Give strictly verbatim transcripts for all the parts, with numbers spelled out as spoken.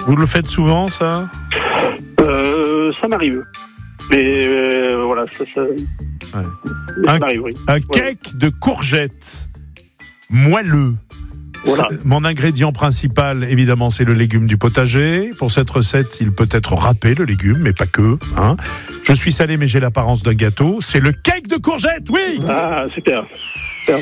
Vous le faites souvent, ça ? euh, Ça m'arrive. Mais euh, voilà, ça, ça, ouais. ça un, m'arrive, oui. Un ouais. cake de courgettes moelleux. Voilà. Mon ingrédient principal, évidemment, c'est le légume du potager. Pour cette recette, il peut être râpé, le légume, mais pas que. Hein. Je suis salé, mais j'ai l'apparence d'un gâteau. C'est le cake de courgettes, oui. Ah, super. super.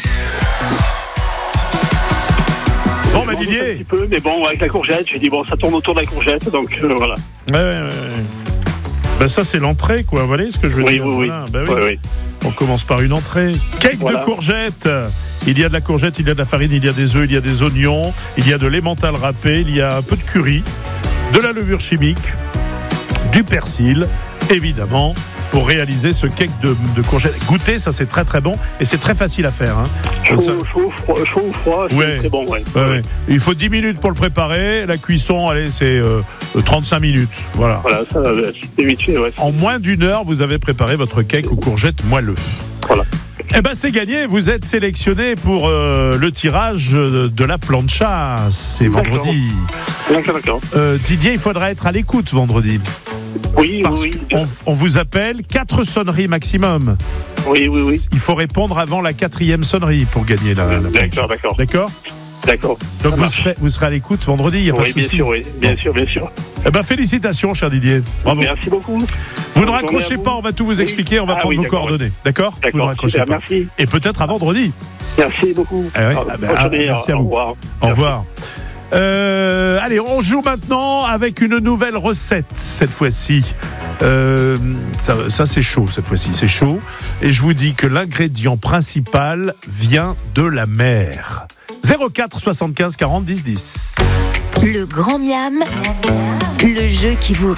Bon, bah Didier. Un petit peu, mais bon, avec la courgette, j'ai dit, bon, ça tourne autour de la courgette, donc euh, voilà. Ouais, ouais, ouais. Bah ça, c'est l'entrée, quoi. Vous voyez ce que je veux oui, dire oui, voilà. Bah, oui, oui. oui. On commence par une entrée. Cake voilà. de courgettes. Il y a de la courgette, il y a de la farine, il y a des œufs, il y a des oignons, il y a de l'emmental râpé, il y a un peu de curry, de la levure chimique, du persil, évidemment, pour réaliser ce cake de, de courgettes. Goûtez, ça c'est très très bon et c'est très facile à faire. Hein. Chaud, ça... chaud, froid, chaud ou froid, c'est ouais. très bon. Ouais. Ouais, ouais. Il faut dix minutes pour le préparer. La cuisson, allez, c'est euh, trente-cinq minutes. Voilà. Voilà, ça c'est vite fait. Ouais. En moins d'une heure, vous avez préparé votre cake aux courgettes moelleux. Voilà. Eh ben c'est gagné, vous êtes sélectionné pour euh, le tirage de la plancha. C'est d'accord. vendredi. D'accord, d'accord. Euh, Didier, il faudra être à l'écoute vendredi. Oui, Parce oui. On, on vous appelle quatre sonneries maximum. Oui, oui, oui. Il faut répondre avant la quatrième sonnerie pour gagner la, la plancha. D'accord, d'accord. D'accord D'accord. Donc vous serez, vous serez à l'écoute vendredi, il n'y a oui, pas de bien souci. sûr, oui, bien sûr, bien sûr. Eh ben félicitations, cher Didier. Bravo. Merci beaucoup. Vous Bonne ne raccrochez pas, on va tout vous oui. expliquer, on va ah, prendre oui, vos coordonnées. D'accord, d'accord. Vous ne raccrochez super, pas. Merci. Et peut-être à vendredi. Merci beaucoup. Eh ouais, ah, ben, ah, merci à vous. Au revoir. Au revoir. Euh, allez, on joue maintenant avec une nouvelle recette cette fois-ci. Euh, ça, ça c'est chaud cette fois-ci, c'est chaud. Et je vous dis que l'ingrédient principal vient de la mer. zéro quatre soixante-quinze quarante dix dix. Le grand miam, le jeu qui vous